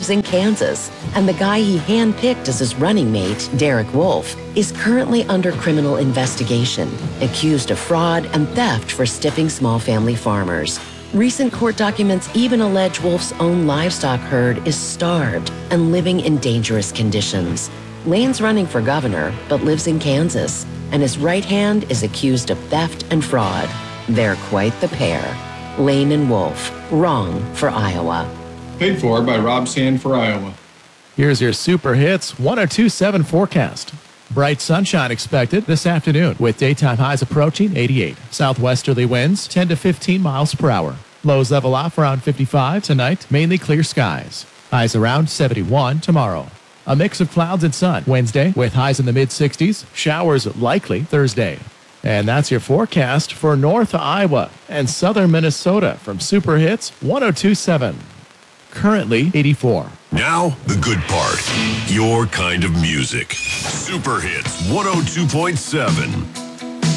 lives in Kansas, and the guy he handpicked as his running mate, Derek Wolfe, is currently under criminal investigation, accused of fraud and theft for stiffing small family farmers. Recent court documents even allege Wolfe's own livestock herd is starved and living in dangerous conditions. Lane's running for governor, but lives in Kansas, and his right hand is accused of theft and fraud. They're quite the pair. Lane and Wolfe, wrong for Iowa. Paid for by Rob Sand for Iowa. Here's your Super Hits 102.7 forecast. Bright sunshine expected this afternoon with daytime highs approaching 88. Southwesterly winds 10 to 15 miles per hour. Lows level off around 55 tonight, mainly clear skies. Highs around 71 tomorrow. A mix of clouds and sun Wednesday with highs in the mid-60s. Showers likely Thursday. And that's your forecast for North Iowa and Southern Minnesota from Super Hits 102.7. Currently 84. Now, the good part. Your kind of music. Super Hits 102.7.